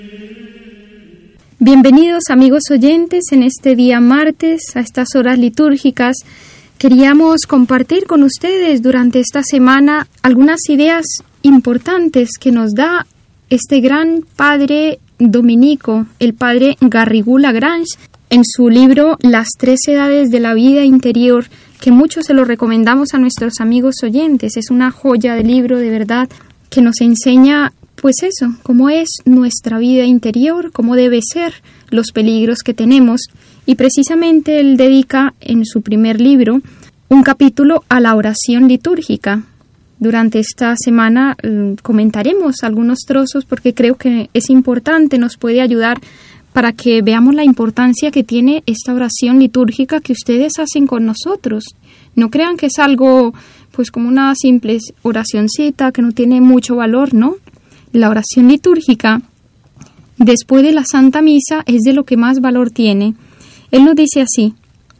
Bienvenidos amigos oyentes en este día martes a estas horas litúrgicas. Queríamos compartir con ustedes durante esta semana algunas ideas importantes que nos da este gran padre dominico, el padre Garrigou-Lagrange, en su libro Las 3 edades de la vida interior, que mucho se lo recomendamos a nuestros amigos oyentes. Es una joya de libro, de verdad, que nos enseña pues eso, cómo es nuestra vida interior, cómo debe ser, los peligros que tenemos. Y precisamente él dedica en su primer libro un capítulo a la oración litúrgica. Durante esta semana comentaremos algunos trozos porque creo que es importante, nos puede ayudar para que veamos la importancia que tiene esta oración litúrgica que ustedes hacen con nosotros. No crean que es algo pues como una simple oracioncita que no tiene mucho valor, ¿no? La oración litúrgica, después de la Santa Misa, es de lo que más valor tiene. Él nos dice así: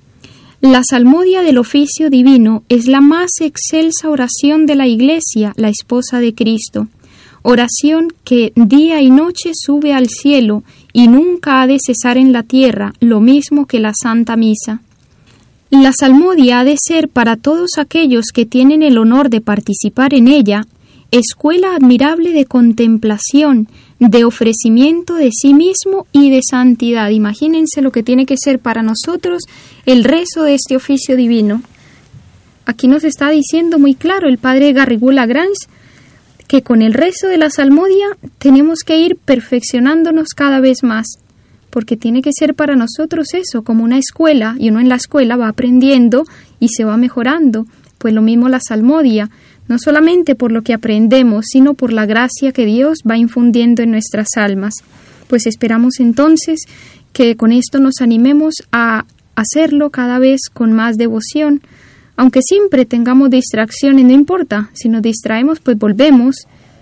la salmodia del oficio divino es la más excelsa oración de la Iglesia, la esposa de Cristo. Oración que día y noche sube al cielo y nunca ha de cesar en la tierra, lo mismo que la Santa Misa. La salmodia ha de ser para todos aquellos que tienen el honor de participar en ella, escuela admirable de contemplación, de ofrecimiento de sí mismo y de santidad. Imagínense lo que tiene que ser para nosotros el rezo de este oficio divino. Aquí nos está diciendo muy claro el padre Garrigou-Lagrange que con el rezo de la salmodia tenemos que ir perfeccionándonos cada vez más, porque tiene que ser para nosotros eso, como una escuela, y uno en la escuela va aprendiendo y se va mejorando. Pues lo mismo la salmodia, no solamente por lo que aprendemos, sino por la gracia que Dios va infundiendo en nuestras almas. Pues esperamos entonces que con esto nos animemos a hacerlo cada vez con más devoción, aunque siempre tengamos distracciones, no importa, si nos distraemos pues volvemos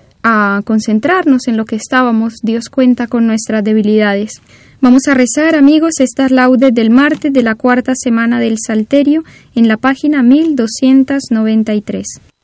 a concentrarnos en lo que estábamos. Dios cuenta con nuestras debilidades. Vamos a rezar, amigos, estas laudes del martes de la 4ª semana del Salterio en la página 1293.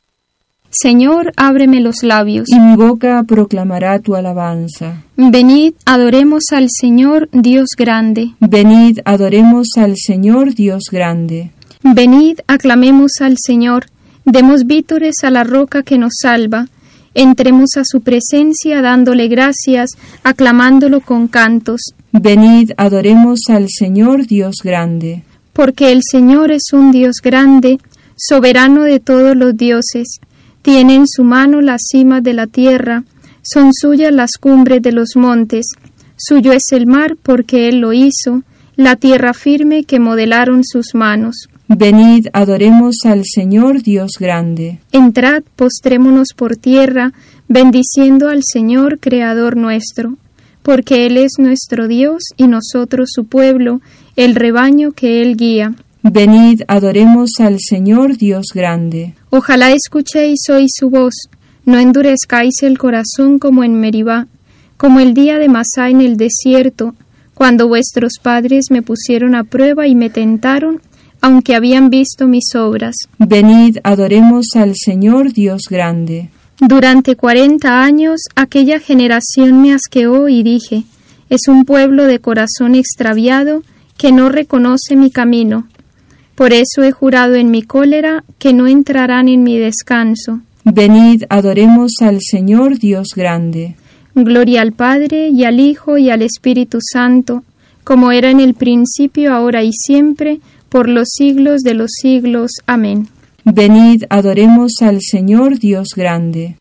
Señor, ábreme los labios, y mi boca proclamará tu alabanza. Venid, adoremos al Señor, Dios grande. Venid, adoremos al Señor, Dios grande. Venid, aclamemos al Señor, demos vítores a la roca que nos salva. Entremos a su presencia dándole gracias, aclamándolo con cantos. Venid, adoremos al Señor, Dios grande. Porque el Señor es un Dios grande, soberano de todos los dioses. Tiene en su mano las cimas de la tierra, son suyas las cumbres de los montes. Suyo es el mar porque Él lo hizo, la tierra firme que modelaron sus manos. Venid, adoremos al Señor, Dios grande. Entrad, postrémonos por tierra, bendiciendo al Señor, Creador nuestro, porque Él es nuestro Dios y nosotros su pueblo, el rebaño que Él guía. Venid, adoremos al Señor, Dios grande. Ojalá escuchéis hoy su voz, no endurezcáis el corazón como en Meribá, como el día de Masá en el desierto, cuando vuestros padres me pusieron a prueba y me tentaron, aunque habían visto mis obras. Venid, adoremos al Señor, Dios grande. Durante 40 años aquella generación me asqueó y dije, es un pueblo de corazón extraviado que no reconoce mi camino. Por eso he jurado en mi cólera que no entrarán en mi descanso. Venid, adoremos al Señor, Dios grande. Gloria al Padre, y al Hijo, y al Espíritu Santo, como era en el principio, ahora y siempre, por los siglos de los siglos. Amén. Venid, adoremos al Señor, Dios grande.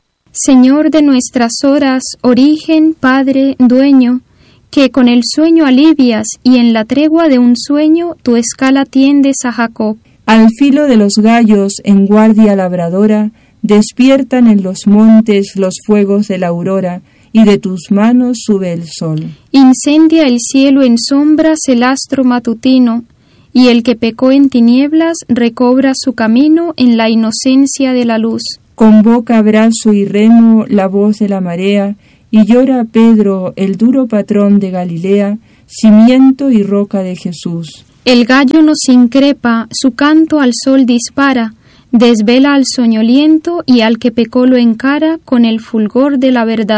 Señor de nuestras horas, origen, Padre, dueño, que con el sueño alivias y en la tregua de un sueño tu escala tiendes a Jacob. Al filo de los gallos en guardia labradora, despiertan en los montes los fuegos de la aurora, y de tus manos sube el sol. Incendia el cielo en sombras el astro matutino, y el que pecó en tinieblas recobra su camino en la inocencia de la luz. Convoca brazo y remo la voz de la marea, y llora Pedro, el duro patrón de Galilea, cimiento y roca de Jesús. El gallo nos increpa, su canto al sol dispara, desvela al soñoliento y al que pecó lo encara con el fulgor de la verdad.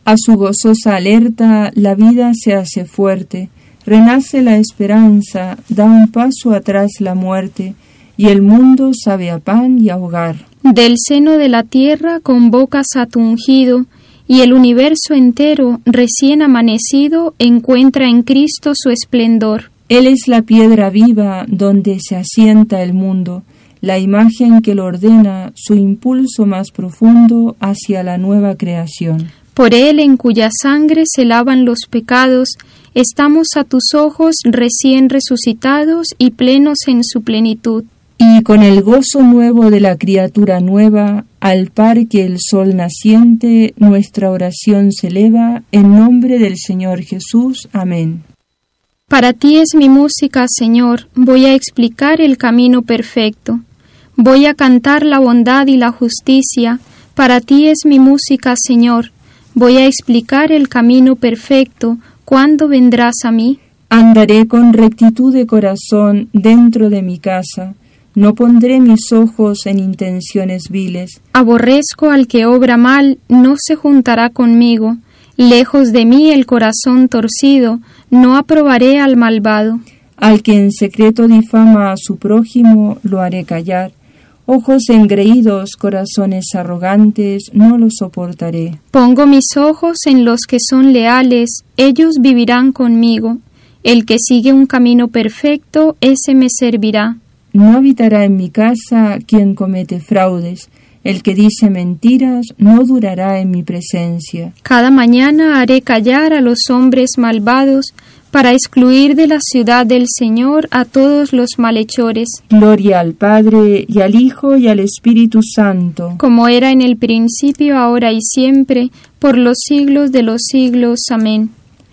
A su gozosa alerta la vida se hace fuerte, renace la esperanza, da un paso atrás la muerte, y el mundo sabe a pan y a hogar. Del seno de la tierra convocas a tu ungido, y el universo entero, recién amanecido, encuentra en Cristo su esplendor. Él es la piedra viva donde se asienta el mundo, la imagen que lo ordena, su impulso más profundo hacia la nueva creación. Por él, en cuya sangre se lavan los pecados, estamos a tus ojos recién resucitados y plenos en su plenitud. Y con el gozo nuevo de la criatura nueva, al par que el sol naciente, nuestra oración se eleva en nombre del Señor Jesús. Amén. Para ti es mi música, Señor, voy a explicar el camino perfecto. Voy a cantar la bondad y la justicia. Para ti es mi música, Señor, voy a explicar el camino perfecto. ¿Cuándo vendrás a mí? Andaré con rectitud de corazón dentro de mi casa. No pondré mis ojos en intenciones viles. Aborrezco al que obra mal, no se juntará conmigo. Lejos de mí el corazón torcido, no aprobaré al malvado. Al que en secreto difama a su prójimo, lo haré callar. Ojos engreídos, corazones arrogantes, no los soportaré. Pongo mis ojos en los que son leales, ellos vivirán conmigo. El que sigue un camino perfecto, ese me servirá. No habitará en mi casa quien comete fraudes. El que dice mentiras no durará en mi presencia. Cada mañana haré callar a los hombres malvados para excluir de la ciudad del Señor a todos los malhechores. Gloria al Padre, y al Hijo, y al Espíritu Santo. Como era en el principio, ahora y siempre, por los siglos de los siglos. Amén.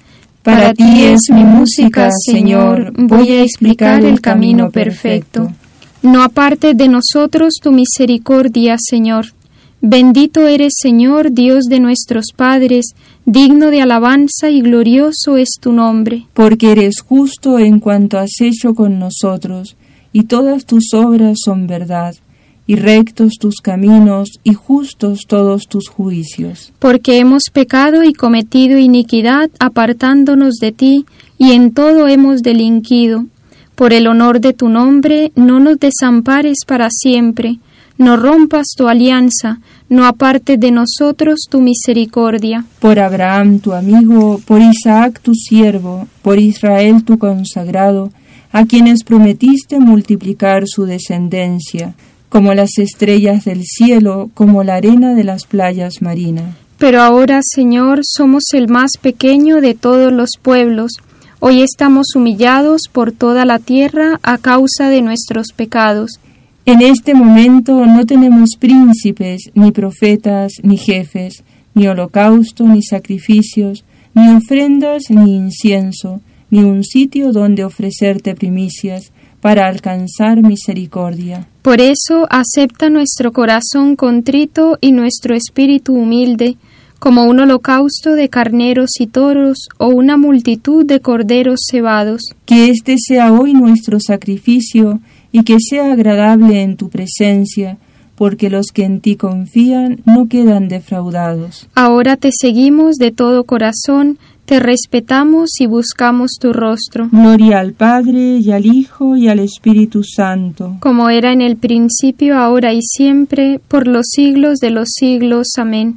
Para ti es mi música, Señor, voy a explicar el camino perfecto. No apartes de nosotros tu misericordia, Señor. Bendito eres, Señor, Dios de nuestros padres, digno de alabanza y glorioso es tu nombre. Porque eres justo en cuanto has hecho con nosotros, y todas tus obras son verdad, y rectos tus caminos, y justos todos tus juicios. Porque hemos pecado y cometido iniquidad, apartándonos de ti, y en todo hemos delinquido. Por el honor de tu nombre, no nos desampares para siempre, no rompas tu alianza, no apartes de nosotros tu misericordia. Por Abraham tu amigo, por Isaac tu siervo, por Israel tu consagrado, a quienes prometiste multiplicar su descendencia, como las estrellas del cielo, como la arena de las playas marinas. Pero ahora, Señor, somos el más pequeño de todos los pueblos. Hoy estamos humillados por toda la tierra a causa de nuestros pecados. En este momento no tenemos príncipes, ni profetas, ni jefes, ni holocausto, ni sacrificios, ni ofrendas, ni incienso, ni un sitio donde ofrecerte primicias, para alcanzar misericordia. Por eso acepta nuestro corazón contrito y nuestro espíritu humilde, como un holocausto de carneros y toros o una multitud de corderos cebados. Que este sea hoy nuestro sacrificio y que sea agradable en tu presencia, porque los que en ti confían no quedan defraudados. Ahora te seguimos de todo corazón, te respetamos y buscamos tu rostro. Gloria al Padre, y al Hijo, y al Espíritu Santo. Como era en el principio, ahora y siempre, por los siglos de los siglos. Amén.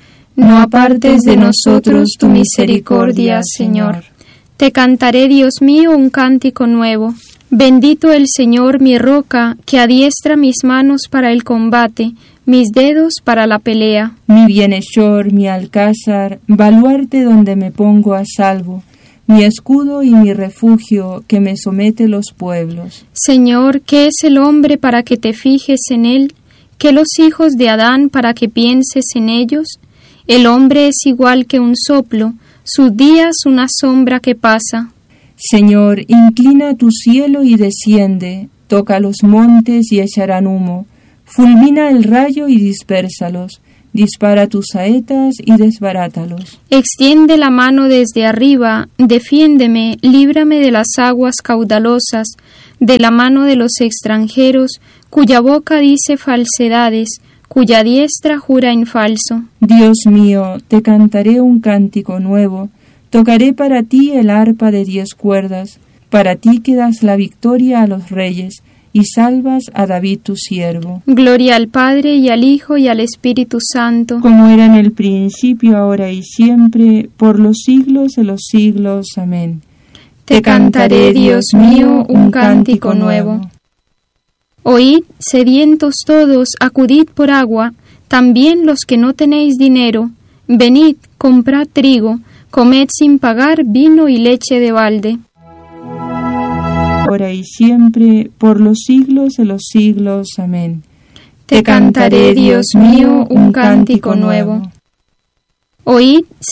No apartes de nosotros tu misericordia, Señor. Te cantaré, Dios mío, un cántico nuevo. Bendito el Señor, mi roca, que adiestra mis manos para el combate, mis dedos para la pelea. Mi bienhechor, mi alcázar, baluarte donde me pongo a salvo, mi escudo y mi refugio, que me somete los pueblos. Señor, ¿qué es el hombre para que te fijes en él? ¿Qué los hijos de Adán para que pienses en ellos? El hombre es igual que un soplo, sus días una sombra que pasa. Señor, inclina tu cielo y desciende, toca los montes y echarán humo, fulmina el rayo y dispérsalos, dispara tus saetas y desbarátalos. Extiende la mano desde arriba, defiéndeme, líbrame de las aguas caudalosas, de la mano de los extranjeros, cuya boca dice falsedades, cuya diestra jura en falso. Dios mío, te cantaré un cántico nuevo, tocaré para ti el arpa de 10 cuerdas, para ti que das la victoria a los reyes, y salvas a David tu siervo. Gloria al Padre, y al Hijo, y al Espíritu Santo. Como era en el principio, ahora y siempre, por los siglos de los siglos. Amén. Te cantaré, Dios mío, un cántico nuevo. Oíd, sedientos todos, acudid por agua, también los que no tenéis dinero. Venid, comprad trigo, comed sin pagar vino y leche de balde. Ahora y siempre, por los siglos de los siglos. Amén. Te cantaré, Dios mío, un cántico nuevo. Oíd,